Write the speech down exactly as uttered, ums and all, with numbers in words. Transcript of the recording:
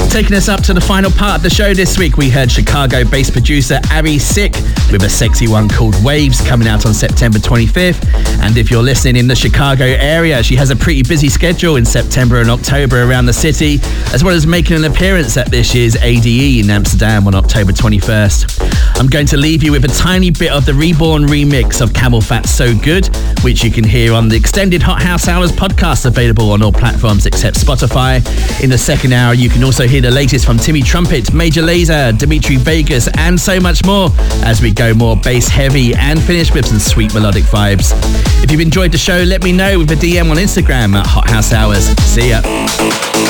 Taking us up to the final part of the show this week, we heard Chicago-based producer Ari Sick with a sexy one called Waves coming out on September twenty-fifth. And if you're listening in the Chicago area, she has a pretty busy schedule in September and October around the city, as well as making an appearance at this year's A D E in Amsterdam on October twenty-first. I'm going to leave you with a tiny bit of the Reborn remix of Camel Fat's So Good, which you can hear on the extended Hot House Hours podcast, available on all platforms except Spotify. In the second hour, you can also hear the latest from Timmy Trumpet, Major Lazer, Dimitri Vegas, and so much more, as we go more bass heavy and finish with some sweet melodic vibes. If you've enjoyed the show, let me know with a D M on Instagram at Hot House Hours. See ya.